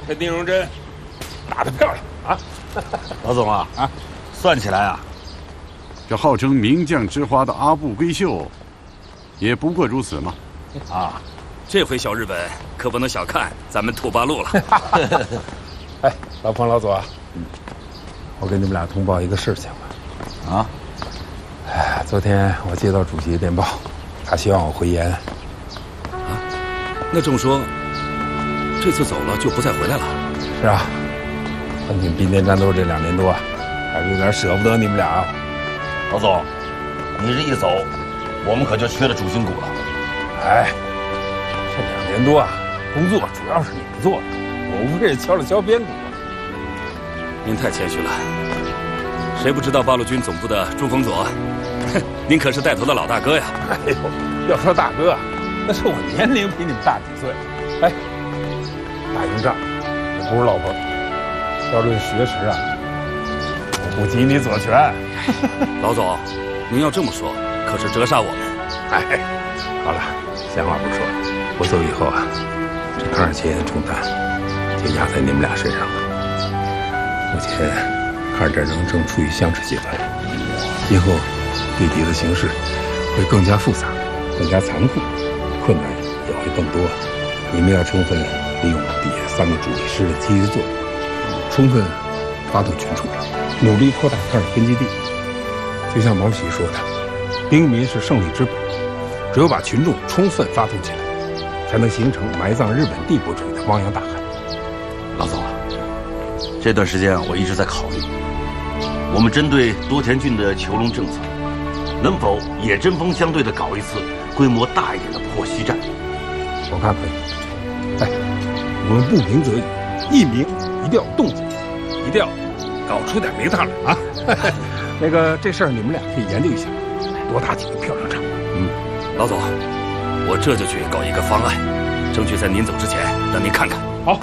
这丁荣臻打得漂亮啊！ 老总啊，算起来啊， 这号称名将之花的阿部规秀，也不过如此嘛。 啊，这回小日本可不能小看咱们土八路了。 哎，老彭老左，我给你们俩通报一个事情吧。 啊， 哎，昨天我接到主席的电报，他希望我回延。 啊，那这么说，这次走了就不再回来了？ 是啊，横挺滨田战斗这2年多，还是有点舍不得你们俩啊。 老总，你这一走，我们可就缺了主心骨了。 哎，这2年多啊，工作主要是你们做的，我无非是敲了敲边鼓。 您太谦虚了，谁不知道八路军总部的朱逢佐？您可是带头的老大哥呀！ 哎呦，要说大哥，那是我年龄比你们大几岁。哎，打赢仗我不是老婆，要论学识啊，我不及你左权。 老总，您要这么说，可是折煞我们。 哎，好了，闲话不说，我走以后啊，这抗日前线重担就压在你们俩身上了。目前抗日战争正处于相持阶段，今后对敌的形势会更加复杂，更加残酷，困难也会更多。你们要充分利用底下3个主力师的积极作用，充分发动群众，努力扩大抗日根据地。就像毛主席说的，兵民是胜利之本，只有把群众充分发动起来，才能形成埋葬日本帝国主义的汪洋大海。 老总啊，这段时间我一直在考虑，我们针对多田郡的囚笼政策，能否也针锋相对的搞一次规模大一点的破袭战？ 我看可以。哎，我们不鸣则已，一鸣一定要动静，一定要搞出点名堂来啊！那个这事儿你们俩可以研究一下，多打几个漂亮仗。 老总，我这就去搞一个方案，争取在您走之前让您看看。 好。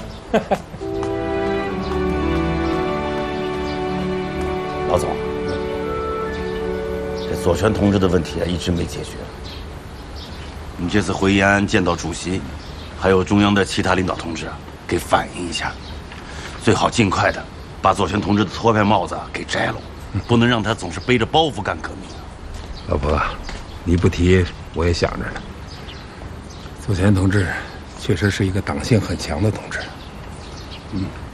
老总，这左权同志的问题啊，一直没解决。你这次回延安见到主席，还有中央的其他领导同志啊，给反映一下，最好尽快的把左权同志的托派帽子给摘了，不能让他总是背着包袱干革命。 老婆，你不提我也想着呢。左权同志确实是一个党性很强的同志。